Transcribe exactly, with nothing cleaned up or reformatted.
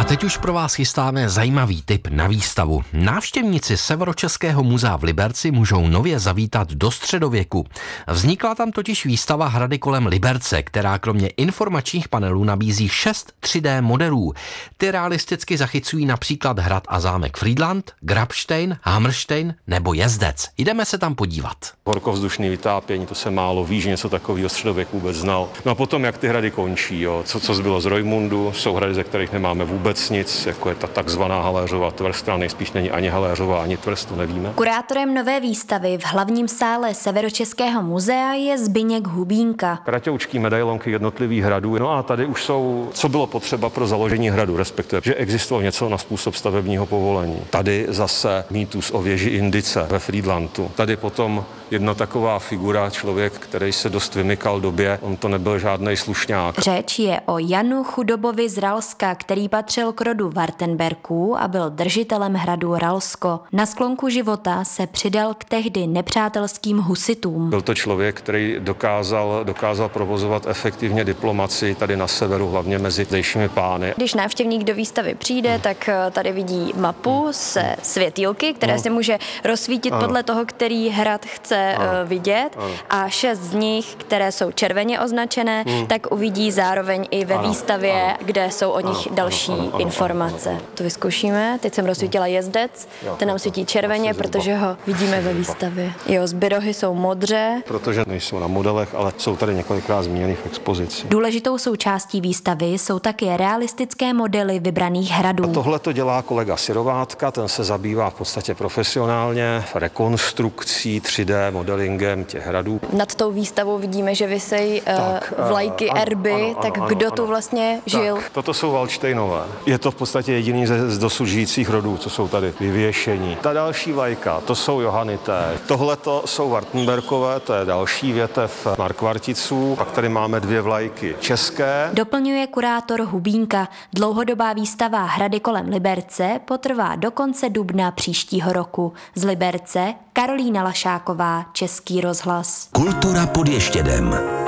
teď už pro vás chystáme zajímavý tip na výstavu. Návštěvníci Severočeského muzea v Liberci můžou nově zavítat do středověku. Vznikla tam totiž výstava Hrady kolem Liberce, která kromě informačních panelů nabízí šest tři dé modelů. Ty realisticky zachycují například hrad a zámek Friedland, Grabstein, Hammerstein nebo Jezdec. Jdeme se tam podívat. Horkovzdušný vytápění, to se málo ví, že něco takového středověk vůbec znal. No a potom, jak ty hrady končí, jo. Co, co zbylo z Rojmundu, jsou hrady, ze kterých nemáme vůbec nic, jako je ta takzvaná Haléřova tvrz, která nejspíš není ani Haléřova, ani tvrz, to nevíme. Kurátorem nové výstavy v hlavním sále Severočeského muzea je Zbyněk Hubínka. Kraťoučký medailonky jednotlivých hradů. No a tady už jsou, co bylo potřeba pro založení hradu, respektive, že existovalo něco na způsob stavebního povolení. Tady zase mýtus o věži Indice ve Friedlandu. Tady potom jedna taková figura, člověk, který se dost vymykal době, on to nebyl žádnej slušňák. Řeč je o Janu Chudobovi z Ralska, který patřil k rodu Wartenberků a byl držitelem hradu Ralsko. Na sklonku života se přidal k tehdy nepřátelským husitům. Byl to člověk, který dokázal, dokázal provozovat efektivně diplomaci tady na severu, hlavně mezi zdejšími pány. Když návštěvník do výstavy přijde, tak tady vidí mapu se světýlky, které no. si může rozsvítit ano. podle toho, který hrad chce ano. vidět. Ano. A šest z nich, které jsou červeně označené, hmm. tak uvidí zároveň i ve ano. výstavě, ano. kde jsou o nich ano. další ano. Ano. informace. Ano. To vyzkoušíme. Teď jsem rozsvítila Jezdec, ten nám svítí červeně, protože ho vidíme ve výstavě. Jeho zbyrohy jsou modře. Protože nejsou na modelech, ale jsou tady několikrát zmíněných v expozici. Důležitou součástí výstavy jsou také realistické modely vybraných hradů. A tohle to dělá kolega Sirovátka, ten se zabývá v podstatě profesionálně rekonstrukcí tři dé modelingem těch hradů. Nad tou výstavou vidíme, že visejí uh, vlajky, ano, erby, ano, tak ano, kdo ano, tu vlastně žil? Tak, toto jsou Valdštejnové. Je to v podstatě jediný ze z dosud žijících rodů, co jsou tady vyvěšení. Ta další vlajka, to jsou Johanité. Tohleto jsou Wartenberkové, to je další větev Markvarticů. Pak tady máme dvě vlajky české. Doplňuje kurátor Hubínka. Dlouhodobá výstava Hrady kolem Liberce potrvá do konce dubna příštího roku. Z Liberce Karolína Lašáková, Český rozhlas. Kultura pod Ještědem.